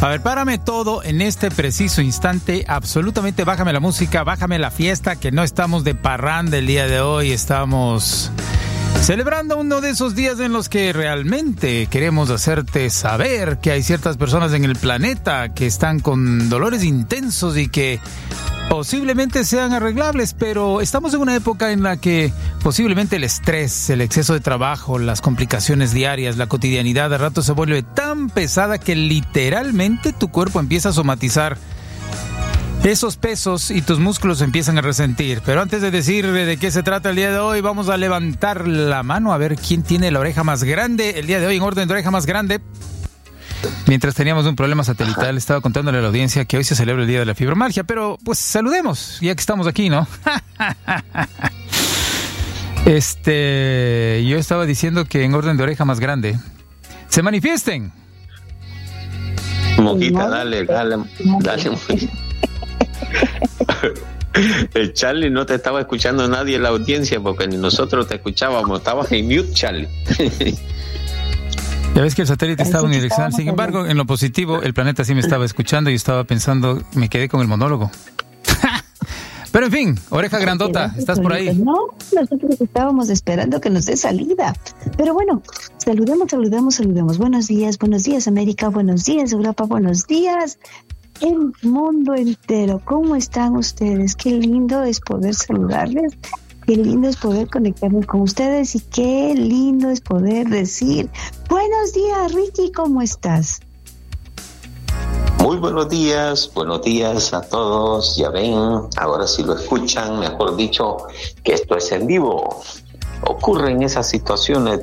A ver, párame todo en este preciso instante. Absolutamente, bájame la música, bájame la fiesta, que no estamos de parranda el día de hoy. Estamos celebrando uno de esos días en los que realmente queremos hacerte saber que hay ciertas personas en el planeta que están con dolores intensos y que posiblemente sean arreglables, pero estamos en una época en la que posiblemente el estrés, el exceso de trabajo, las complicaciones diarias, la cotidianidad de rato se vuelve tan pesada que literalmente tu cuerpo empieza a somatizar esos pesos y tus músculos empiezan a resentir. Pero antes de decir de qué se trata el día de hoy, vamos a levantar la mano a ver quién tiene la oreja más grande. El día de hoy, en orden de oreja más grande, mientras teníamos un problema satelital, estaba contándole a la audiencia que hoy se celebra el Día de la Fibromialgia, pero pues saludemos, ya que estamos aquí, ¿no? Yo estaba diciendo que en orden de oreja más grande, ¡se manifiesten! Moquita, dale. El Charlie no te estaba escuchando nadie en la audiencia porque ni nosotros te escuchábamos, estabas en mute, Charlie. Ya ves que el satélite estaba unidireccional. Sin embargo, en lo positivo, el planeta sí me estaba escuchando y estaba pensando, me quedé con el monólogo. Pero en fin, oreja grandota, ¿estás por ahí? No, nosotros estábamos esperando que nos dé salida. Pero bueno, saludemos. Buenos días América, buenos días Europa, buenos días el mundo entero. ¿Cómo están ustedes? Qué lindo es poder saludarles. Qué lindo es poder conectarme con ustedes y qué lindo es poder decir buenos días, Ricky, ¿cómo estás? Muy buenos días a todos. Ya ven, ahora sí lo escuchan, mejor dicho, que esto es en vivo. Ocurren esas situaciones